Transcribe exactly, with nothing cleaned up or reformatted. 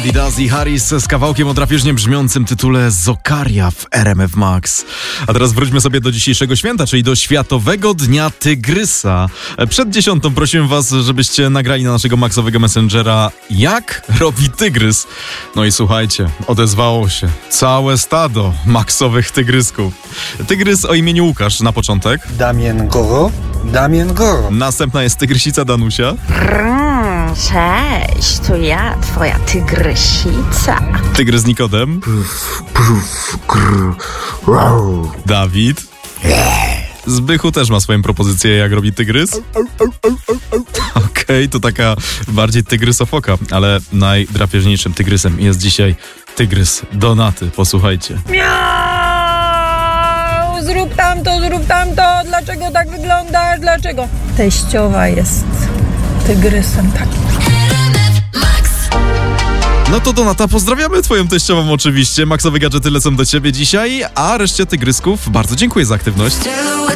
Adidas i Harris z kawałkiem o drapieżnie brzmiącym tytule Zokaria w R M F Max. A teraz wróćmy sobie do dzisiejszego święta, czyli do Światowego Dnia Tygrysa. Przed dziesiątą prosiłem was, żebyście nagrali na naszego Maxowego Messengera, jak robi tygrys. No i słuchajcie, odezwało się całe stado Maxowych tygrysków. Tygrys o imieniu Łukasz na początek. Damien Goro, Damien Goro. Następna jest tygrysica Danusia. Mm, cześć, to ja, twoja tygrysica. Tygrys Nikodem. Dawid. Zbychu też ma swoją propozycję, jak robi tygrys. Okej, okay, to taka bardziej tygrysofoka, ale najdrapieżniejszym tygrysem jest dzisiaj tygrys Donaty. Posłuchajcie. Miau! Zrób tamto, zrób tamto. Dlaczego tak wyglądasz? Dlaczego? Teściowa jest tygrysem takim. No to Donata, pozdrawiamy twoją teściową oczywiście. Maxowe gadżety lecą do ciebie dzisiaj, a reszcie tygrysków bardzo dziękuję za aktywność.